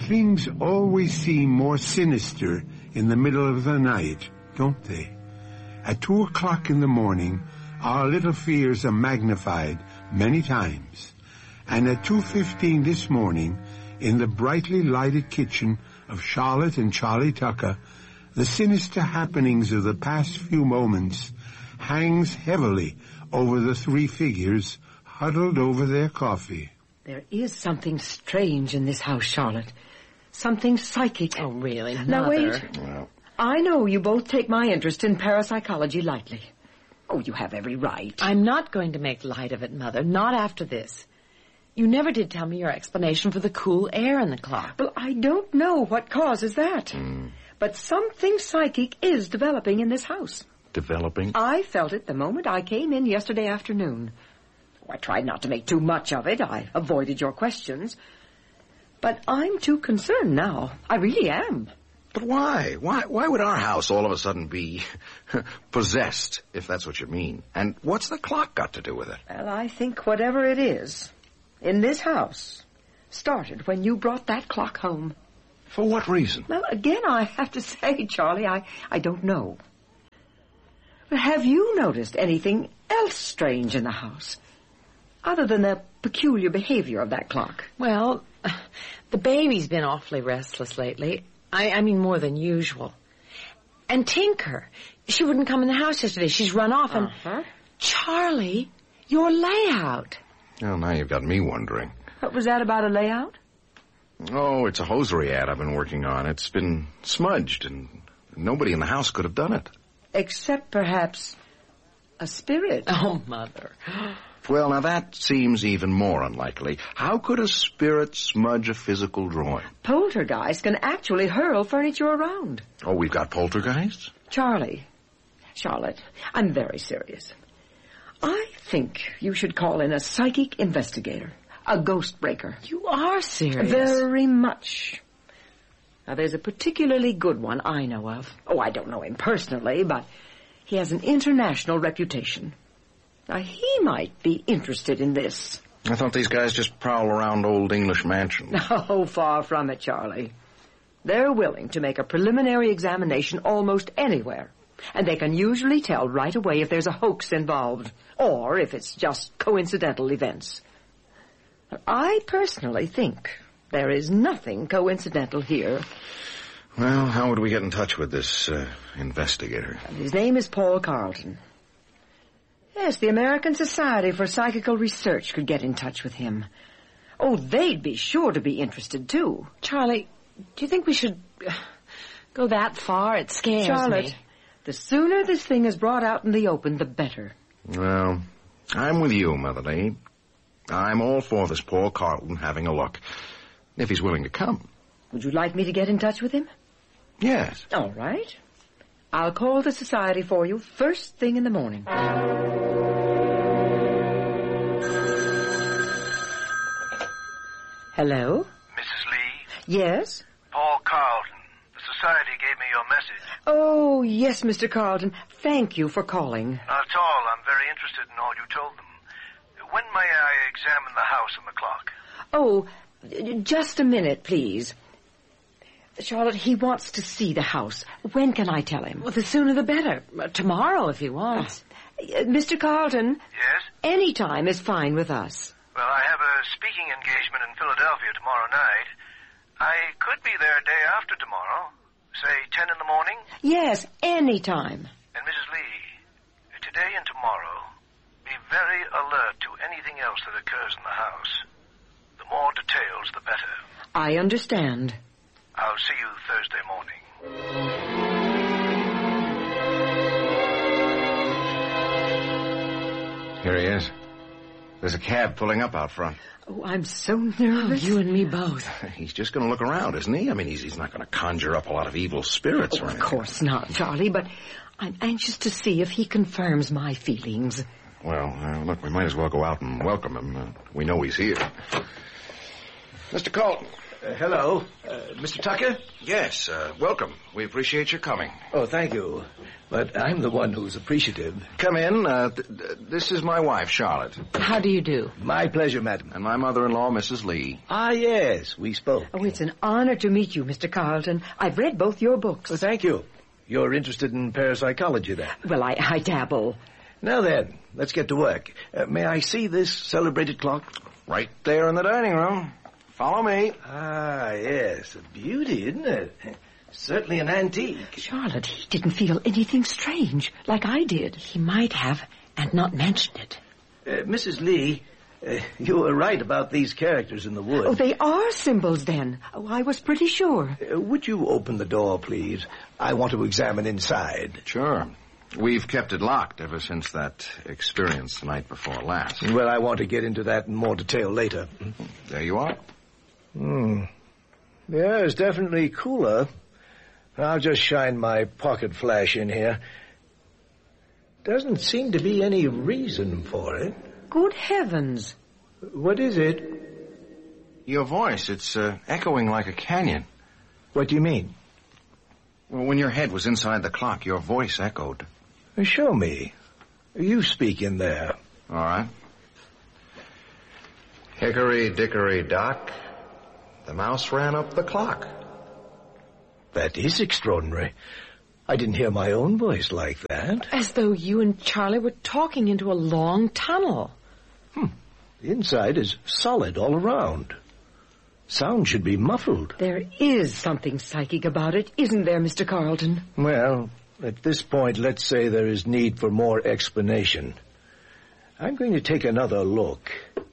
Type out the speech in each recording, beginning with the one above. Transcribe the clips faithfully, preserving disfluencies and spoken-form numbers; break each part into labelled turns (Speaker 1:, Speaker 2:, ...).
Speaker 1: Things always seem more sinister in the middle of the night, don't they? At two o'clock in the morning, our little fears are magnified many times. And at two fifteen this morning, in the brightly lighted kitchen of Charlotte and Charlie Tucker, the sinister happenings of the past few moments hangs heavily over the three figures huddled over their coffee.
Speaker 2: There is something strange in this house, Charlotte. Something psychic.
Speaker 3: Oh, really, Mother?
Speaker 2: Now, wait.
Speaker 4: Well,
Speaker 2: I know you both take my interest in parapsychology lightly. Oh, you have every right.
Speaker 3: I'm not going to make light of it, Mother. Not after this. You never did tell me your explanation for the cool air in the clock.
Speaker 2: Well, I don't know what causes that.
Speaker 4: Mm.
Speaker 2: But something psychic is developing in this house.
Speaker 4: Developing?
Speaker 2: I felt it the moment I came in yesterday afternoon. Oh, I tried not to make too much of it. I avoided your questions. But I'm too concerned now. I really am.
Speaker 4: But why? Why Why would our house all of a sudden be possessed, if that's what you mean? And what's the clock got to do with it?
Speaker 2: Well, I think whatever it is in this house started when you brought that clock home.
Speaker 4: For what reason?
Speaker 2: Well, again, I have to say, Charlie, I, I don't know. But have you noticed anything else strange in the house, other than the peculiar behavior of that clock?
Speaker 3: Well, the baby's been awfully restless lately. I, I mean, more than usual. And Tinker, she wouldn't come in the house yesterday. She's run off. And
Speaker 2: Uh-huh.
Speaker 3: Charlie, your layout.
Speaker 4: Well, now you've got me wondering.
Speaker 2: What was that about a layout?
Speaker 4: Oh, it's a hosiery ad I've been working on. It's been smudged, and nobody in the house could have done it.
Speaker 2: Except, perhaps, a spirit.
Speaker 3: Oh, Mother.
Speaker 4: Well, now that seems even more unlikely. How could a spirit smudge a physical drawing?
Speaker 2: Poltergeist can actually hurl furniture around.
Speaker 4: Oh, we've got poltergeists?
Speaker 2: Charlie, Charlotte, I'm very serious. I think you should call in a psychic investigator, a ghost breaker.
Speaker 3: You are serious.
Speaker 2: Very much. Now, there's a particularly good one I know of. Oh, I don't know him personally, but he has an international reputation. Now, he might be interested in this.
Speaker 4: I thought these guys just prowl around old English mansions.
Speaker 2: No, far from it, Charlie. They're willing to make a preliminary examination almost anywhere, and they can usually tell right away if there's a hoax involved, or if it's just coincidental events. I personally think there is nothing coincidental here.
Speaker 4: Well, how would we get in touch with this uh, investigator?
Speaker 2: His name is Paul Carlton. Yes, the American Society for Psychical Research could get in touch with him. Oh, they'd be sure to be interested, too.
Speaker 3: Charlie, do you think we should uh, go that far? It scares
Speaker 2: Charlotte,
Speaker 3: me.
Speaker 2: the sooner this thing is brought out in the open, the better.
Speaker 4: Well, I'm with you, Mother Lee. I'm all for this Paul Carlton having a look, if he's willing to come.
Speaker 2: Would you like me to get in touch with him?
Speaker 4: Yes.
Speaker 2: All right. I'll call the society for you first thing in the morning. Hello?
Speaker 5: Missus Lee?
Speaker 2: Yes?
Speaker 5: Paul Carlton. The society gave me your message.
Speaker 2: Oh, yes, Mister Carlton. Thank you for calling.
Speaker 5: Not at all. I'm very interested in all you told them. When may I examine the house and the clock?
Speaker 2: Oh, just a minute, please. Charlotte, he wants to see the house. When can I tell him?
Speaker 3: Well, the sooner the better. Uh, tomorrow, if he wants.
Speaker 2: Uh, Mister Carlton?
Speaker 5: Yes?
Speaker 2: Any time is fine with us.
Speaker 5: Well, I have a speaking engagement in Philadelphia tomorrow night. I could be there day after tomorrow, say ten in the morning.
Speaker 2: Yes, any time.
Speaker 5: And Missus Lee, today and tomorrow, be very alert to anything else that occurs in the house. The more details, the better.
Speaker 2: I understand.
Speaker 5: I'll see you Thursday morning.
Speaker 4: Here he is. There's a cab pulling up out front.
Speaker 2: Oh, I'm so
Speaker 3: Oh,
Speaker 2: nervous.
Speaker 3: you and me both.
Speaker 4: He's just going to look around, isn't he? I mean, he's, he's not going to conjure up a lot of evil spirits
Speaker 2: Oh,
Speaker 4: or
Speaker 2: of
Speaker 4: anything.
Speaker 2: course not, Charlie, but I'm anxious to see if he confirms my feelings.
Speaker 4: Well, uh, look, we might as well go out and welcome him. Uh, we know he's here. Mister Carlton,
Speaker 6: Uh, hello. Uh, Mister Tucker?
Speaker 4: Yes, uh, welcome. We appreciate your coming.
Speaker 6: Oh, thank you. But I'm the one who's appreciative.
Speaker 4: Come in. Uh, th- th- this is my wife, Charlotte.
Speaker 3: How do you do?
Speaker 6: My pleasure, madam.
Speaker 4: And my mother-in-law, Missus Lee.
Speaker 6: Ah, yes, we spoke.
Speaker 2: Oh, it's an honor to meet you, Mister Carlton. I've read both your books.
Speaker 6: Oh, thank you. You're interested in parapsychology, then?
Speaker 2: Well, I, I dabble.
Speaker 6: Now then, let's get to work. Uh, may I see this celebrated clock?
Speaker 4: Right there in the dining room. Follow me.
Speaker 6: Ah, yes. A beauty, isn't it? Certainly an antique.
Speaker 2: Charlotte, he didn't feel anything strange, like I did.
Speaker 3: He might have and not mentioned it.
Speaker 6: Uh, Missus Lee, uh, you were right about these characters in the wood.
Speaker 2: Oh, they are symbols, then. Oh, I was pretty sure.
Speaker 6: Uh, would you open the door, please? I want to examine inside.
Speaker 4: Sure. We've kept it locked ever since that experience the night before last.
Speaker 6: Well, I want to get into that in more detail later.
Speaker 4: There you are.
Speaker 6: Hmm. Yeah, it's definitely cooler. I'll just shine my pocket flash in here. Doesn't seem to be any reason for it.
Speaker 2: Good heavens.
Speaker 6: What is it?
Speaker 4: Your voice, it's uh, echoing like a canyon.
Speaker 6: What do you mean?
Speaker 4: Well, when your head was inside the clock, your voice echoed.
Speaker 6: Show me. You speak in there.
Speaker 4: All right. Hickory dickory dock, the mouse ran up the clock.
Speaker 6: That is extraordinary. I didn't hear my own voice like that.
Speaker 3: As though you and Charlie were talking into a long tunnel.
Speaker 6: Hmm. The inside is solid all around. Sound should be muffled.
Speaker 2: There is something psychic about it, isn't there, Mister Carlton?
Speaker 6: Well, at this point, let's say there is need for more explanation. I'm going to take another look.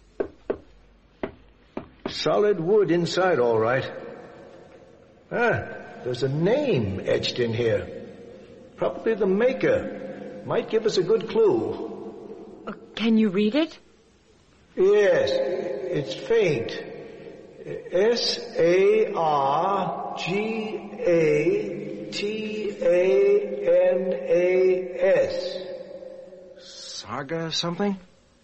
Speaker 6: Solid wood inside, all right. Ah, there's a name etched in here. Probably the maker. Might give us a good clue.
Speaker 3: Uh, can you read it?
Speaker 6: Yes, it's faint. S A R G A T A N A S.
Speaker 4: Saga something?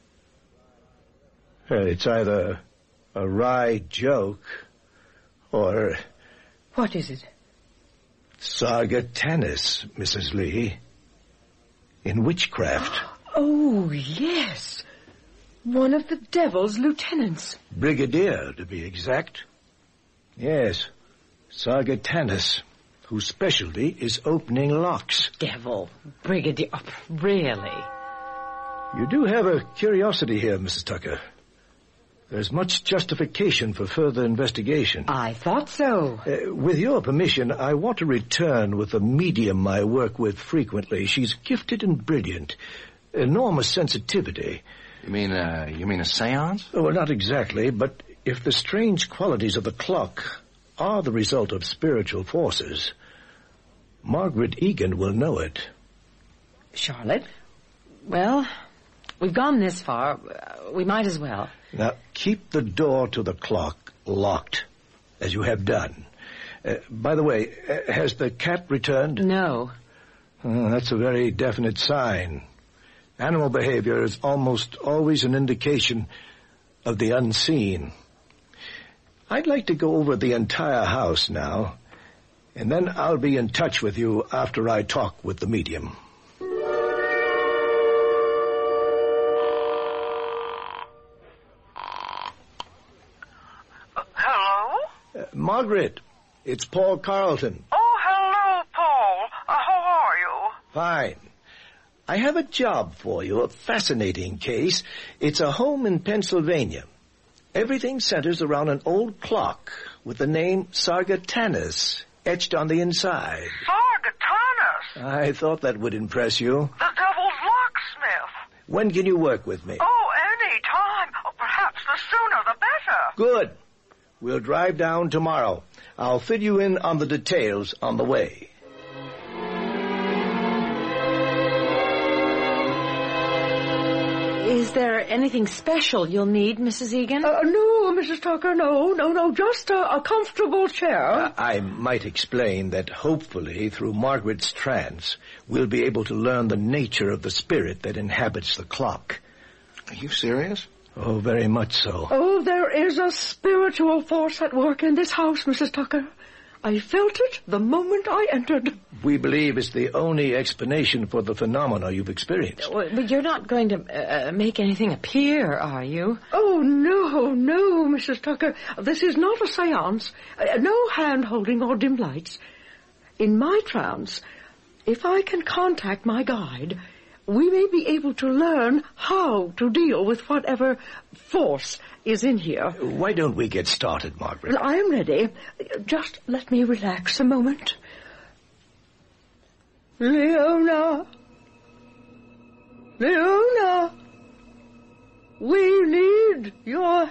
Speaker 6: Well, it's either a wry joke or...
Speaker 2: What is it?
Speaker 6: Sargatanas, Missus Lee. In witchcraft.
Speaker 2: Oh, yes. One of the devil's lieutenants.
Speaker 6: Brigadier, to be exact. Yes, Sargatanas, whose specialty is opening locks.
Speaker 3: Devil. Brigadier. Oh, really?
Speaker 6: You do have a curiosity here, Missus Tucker. There's much justification for further investigation.
Speaker 2: I thought so.
Speaker 6: Uh, with your permission, I want to return with a medium I work with frequently. She's gifted and brilliant. Enormous sensitivity.
Speaker 4: You mean, uh, you mean a seance?
Speaker 6: Oh, well, not exactly, but if the strange qualities of the clock are the result of spiritual forces, Margaret Egan will know it.
Speaker 2: Charlotte?
Speaker 3: Well, we've gone this far. We might as well.
Speaker 6: Now, keep the door to the clock locked, as you have done. Uh, by the way, uh, has the cat returned?
Speaker 3: No.
Speaker 6: Oh, that's a very definite sign. Animal behavior is almost always an indication of the unseen. I'd like to go over the entire house now, and then I'll be in touch with you after I talk with the medium.
Speaker 5: Uh, hello?
Speaker 6: Uh, Margaret, it's Paul Carlton.
Speaker 5: Oh, hello, Paul. Uh, how are you?
Speaker 6: Fine. I have a job for you, a fascinating case. It's a home in Pennsylvania. Everything centers around an old clock with the name Sargatanas etched on the inside.
Speaker 5: Sargatanas?
Speaker 6: I thought that would impress you.
Speaker 5: The devil's locksmith.
Speaker 6: When can you work with me?
Speaker 5: Oh, any time. Oh, perhaps the sooner the better.
Speaker 6: Good. We'll drive down tomorrow. I'll fill you in on the details on the way.
Speaker 3: Is there anything special you'll need, Missus Egan?
Speaker 2: Uh, no, Missus Tucker, no, no, no, just a, a comfortable chair.
Speaker 6: Uh, I might explain that hopefully through Margaret's trance, we'll be able to learn the nature of the spirit that inhabits the clock.
Speaker 4: Are you serious?
Speaker 6: Oh, very much so.
Speaker 2: Oh, there is a spiritual force at work in this house, Missus Tucker. I felt it the moment I entered.
Speaker 6: We believe it's the only explanation for the phenomena you've experienced.
Speaker 3: But you're not going to uh, make anything appear, are you?
Speaker 2: Oh, no, no, Missus Tucker. This is not a seance. Uh, no hand-holding or dim lights. In my trance, if I can contact my guide, we may be able to learn how to deal with whatever force is in here.
Speaker 6: Why don't we get started, Margaret?
Speaker 2: Well, I am ready. Just let me relax a moment. Leona! Leona! We need your